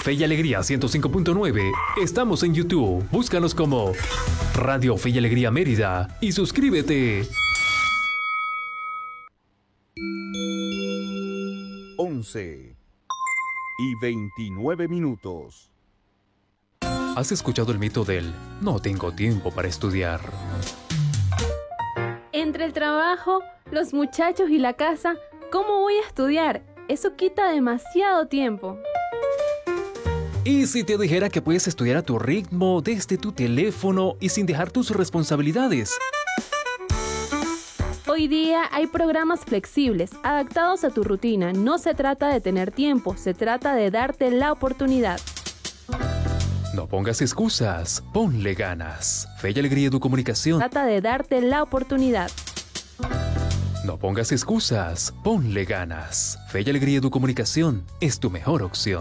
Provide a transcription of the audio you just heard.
Fe y Alegría 105.9. Estamos en YouTube. Búscanos como Radio Fe y Alegría Mérida y suscríbete. 11:29. ¿Has escuchado el mito del no tengo tiempo para estudiar? Entre el trabajo, los muchachos y la casa, ¿cómo voy a estudiar? Eso quita demasiado tiempo. ¿Y si te dijera que puedes estudiar a tu ritmo, desde tu teléfono y sin dejar tus responsabilidades? Hoy día hay programas flexibles, adaptados a tu rutina. No se trata de tener tiempo, se trata de darte la oportunidad. No pongas excusas, ponle ganas. Fe y Alegría Educomunicación. Trata de darte la oportunidad. No pongas excusas, ponle ganas. Fe y Alegría Educomunicación es tu mejor opción.